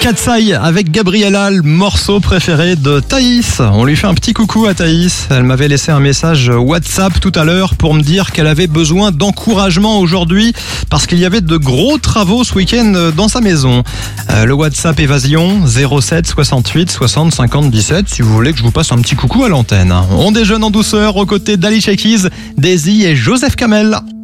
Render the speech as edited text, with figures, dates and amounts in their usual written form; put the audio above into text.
Katsai avec Gabriella, le morceau préféré de Thaïs. On lui fait un petit coucou à Thaïs. Elle m'avait laissé un message WhatsApp tout à l'heure pour me dire qu'elle avait besoin d'encouragement aujourd'hui parce qu'il y avait de gros travaux ce week-end dans sa maison. Le WhatsApp Évasion 07 68 60 50 17 si vous voulez que je vous passe un petit coucou à l'antenne. On déjeune en douceur aux côtés d'Ali Keys, Daisy et Joseph Kamel.